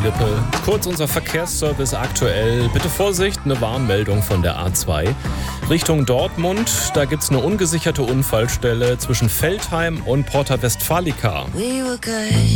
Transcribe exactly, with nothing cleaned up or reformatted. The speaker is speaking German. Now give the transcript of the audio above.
Lippe. Kurz unser Verkehrsservice aktuell. Bitte Vorsicht, eine Warnmeldung von der A zwei. Richtung Dortmund, da gibt's eine ungesicherte Unfallstelle zwischen Veltheim und Porta Westfalica. We were good.